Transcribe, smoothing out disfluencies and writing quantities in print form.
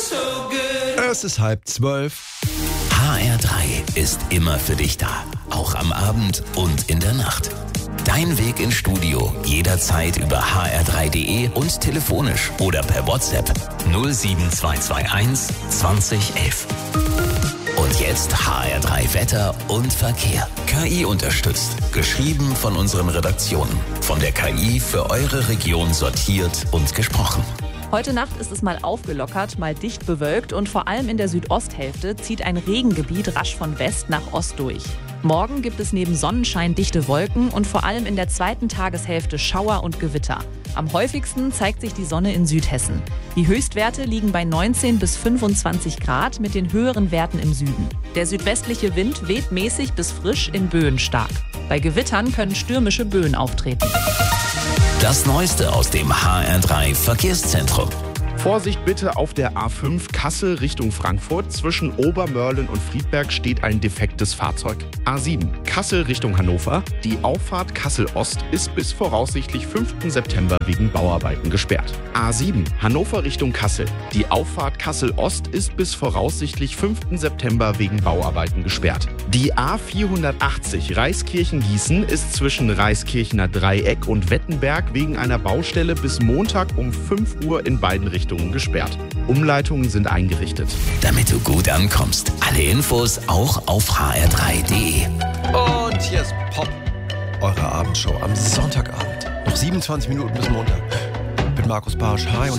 Es ist 11:30. HR3 ist immer für dich da. Auch am Abend und in der Nacht. Dein Weg ins Studio jederzeit über hr3.de und telefonisch oder per WhatsApp 07221 2011. Und jetzt HR3 Wetter und Verkehr. KI unterstützt. Geschrieben von unseren Redaktionen. Von der KI für eure Region sortiert und gesprochen. Heute Nacht ist es mal aufgelockert, mal dicht bewölkt und vor allem in der Südosthälfte zieht ein Regengebiet rasch von West nach Ost durch. Morgen gibt es neben Sonnenschein dichte Wolken und vor allem in der zweiten Tageshälfte Schauer und Gewitter. Am häufigsten zeigt sich die Sonne in Südhessen. Die Höchstwerte liegen bei 19 bis 25 Grad mit den höheren Werten im Süden. Der südwestliche Wind weht mäßig bis frisch in Böen stark. Bei Gewittern können stürmische Böen auftreten. Das Neueste aus dem HR3 Verkehrszentrum. Vorsicht bitte auf der A5 Kassel Richtung Frankfurt. Zwischen Obermörlen und Friedberg steht ein defektes Fahrzeug. A7 Kassel Richtung Hannover. Die Auffahrt Kassel Ost ist bis voraussichtlich 5. September wegen Bauarbeiten gesperrt. A7 Hannover Richtung Kassel. Die Auffahrt Kassel Ost ist bis voraussichtlich 5. September wegen Bauarbeiten gesperrt. Die A480 Reiskirchen-Gießen ist zwischen Reiskirchener Dreieck und Wettenberg wegen einer Baustelle bis Montag um 5 Uhr in beiden Richtungen gesperrt. Umleitungen sind eingerichtet. Damit du gut ankommst. Alle Infos auch auf hr3.de. Und hier ist Pop, eure Abendshow am Sonntagabend. Noch 27 Minuten bis Montag. Mit Markus Barsch. Hi und